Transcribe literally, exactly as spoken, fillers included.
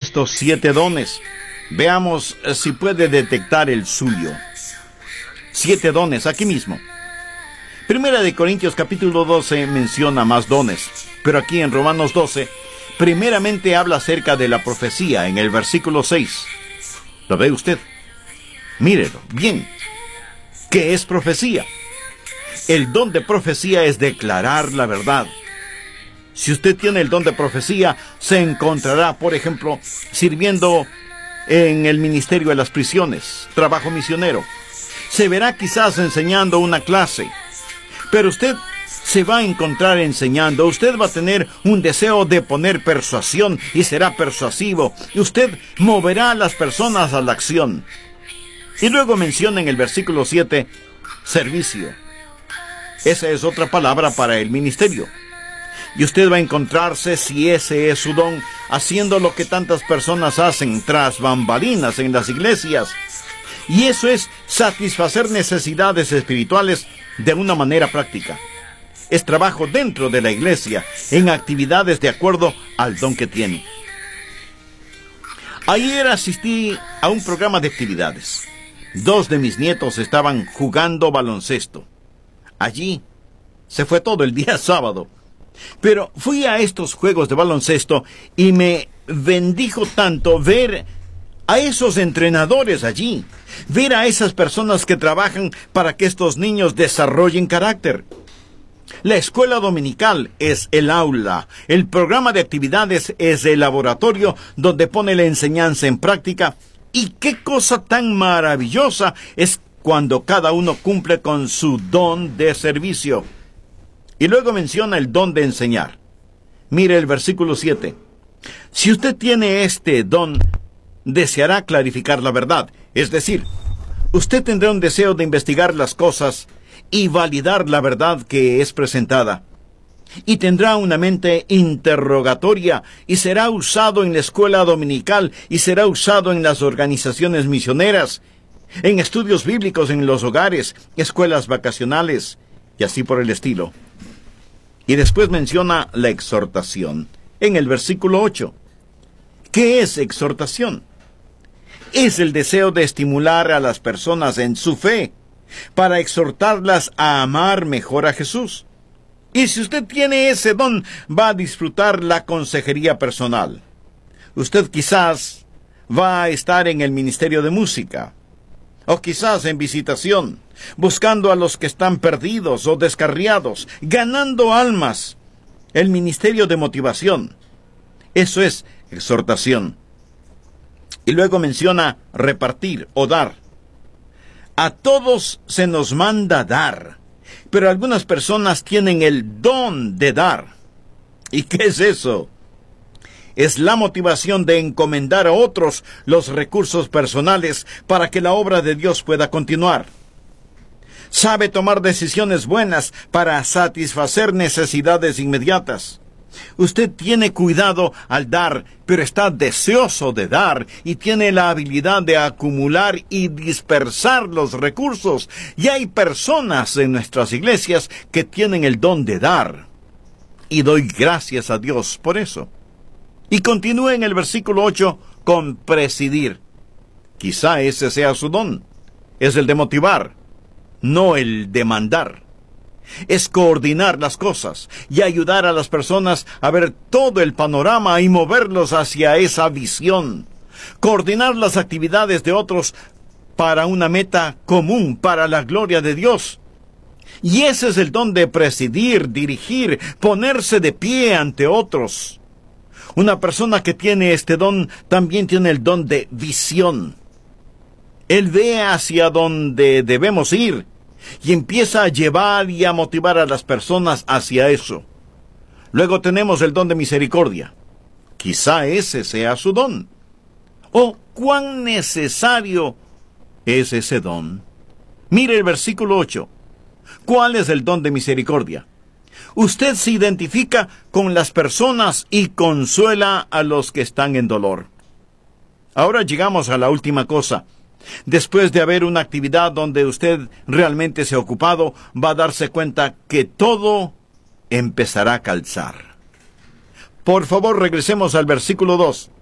estos siete dones. Veamos si puede detectar el suyo. Siete dones, aquí mismo. Primera de Corintios capítulo doce menciona más dones, pero aquí en Romanos doce, primeramente habla acerca de la profecía en el versículo seis. ¿Lo ve usted? Mírelo, bien. ¿Qué es profecía? El don de profecía es declarar la verdad. Si usted tiene el don de profecía, se encontrará, por ejemplo, sirviendo en el ministerio de las prisiones, trabajo misionero. Se verá quizás enseñando una clase, pero usted se va a encontrar enseñando. Usted va a tener un deseo de poner persuasión y será persuasivo. Y usted moverá a las personas a la acción. Y luego menciona en el versículo siete, servicio. Esa es otra palabra para el ministerio. Y usted va a encontrarse, si ese es su don, haciendo lo que tantas personas hacen tras bambalinas en las iglesias. Y eso es satisfacer necesidades espirituales de una manera práctica. Es trabajo dentro de la iglesia, en actividades de acuerdo al don que tiene. Ayer asistí a un programa de actividades. Dos de mis nietos estaban jugando baloncesto. Allí se fue todo el día sábado. Pero fui a estos juegos de baloncesto y me bendijo tanto ver a esos entrenadores allí, ver a esas personas que trabajan para que estos niños desarrollen carácter. La escuela dominical es el aula, el programa de actividades es el laboratorio donde pone la enseñanza en práctica. Y qué cosa tan maravillosa es cuando cada uno cumple con su don de servicio. Y luego menciona el don de enseñar. Mire el versículo siete. Si usted tiene este don, deseará clarificar la verdad. Es decir, usted tendrá un deseo de investigar las cosas y validar la verdad que es presentada. Y tendrá una mente interrogatoria y será usado en la escuela dominical y será usado en las organizaciones misioneras, en estudios bíblicos en los hogares, escuelas vacacionales y así por el estilo. Y después menciona la exhortación en el versículo ocho. ¿Qué es exhortación? Es el deseo de estimular a las personas en su fe, para exhortarlas a amar mejor a Jesús. Y si usted tiene ese don, va a disfrutar la consejería personal. Usted quizás va a estar en el ministerio de música, o quizás en visitación, buscando a los que están perdidos o descarriados, ganando almas. El ministerio de motivación. Eso es exhortación. Y luego menciona repartir o dar. A todos se nos manda dar, pero algunas personas tienen el don de dar. ¿Y qué es eso? Es la motivación de encomendar a otros los recursos personales para que la obra de Dios pueda continuar. Sabe tomar decisiones buenas para satisfacer necesidades inmediatas. Usted tiene cuidado al dar, pero está deseoso de dar y tiene la habilidad de acumular y dispersar los recursos. Y hay personas en nuestras iglesias que tienen el don de dar. Y doy gracias a Dios por eso. Y continúa en el versículo ocho con presidir. Quizá ese sea su don. Es el de motivar, no el de mandar. Es coordinar las cosas y ayudar a las personas a ver todo el panorama y moverlos hacia esa visión. Coordinar las actividades de otros para una meta común, para la gloria de Dios. Y ese es el don de presidir, dirigir, ponerse de pie ante otros. Una persona que tiene este don también tiene el don de visión. Él ve hacia donde debemos ir y empieza a llevar y a motivar a las personas hacia eso. Luego tenemos el don de misericordia. Quizá ese sea su don. ¿O cuán necesario es ese don? Mire el versículo ocho. ¿Cuál es el don de misericordia? Usted se identifica con las personas y consuela a los que están en dolor. Ahora llegamos a la última cosa. Después de haber una actividad donde usted realmente se ha ocupado, va a darse cuenta que todo empezará a calzar. Por favor, regresemos al versículo dos.